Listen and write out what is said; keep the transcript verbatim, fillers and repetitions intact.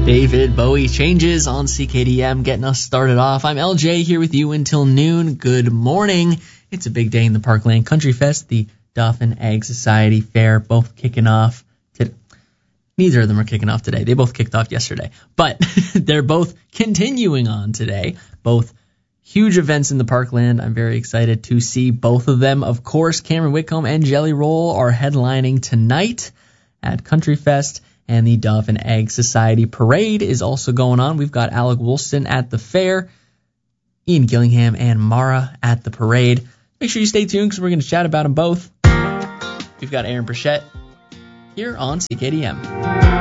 David Bowie Changes on C K D M, getting us started off. I'm L J here with you until noon. Good morning. It's a big day in the Parkland Country Fest, the Dauphin Ag Society Fair, both kicking off today. Neither of them are kicking off today. They both kicked off yesterday. But they're both continuing on today. Both huge events in the Parkland. I'm very excited to see both of them. Of course, Cameron Whitcomb and Jelly Roll are headlining tonight at Country Fest. And the Dauphin Ag Society Parade is also going on. We've got Alec Woolston at the fair, Ian Gillingham and Mara at the parade. Make sure you stay tuned because we're going to chat about them both. We've got Aaron Burchett here on C K D M.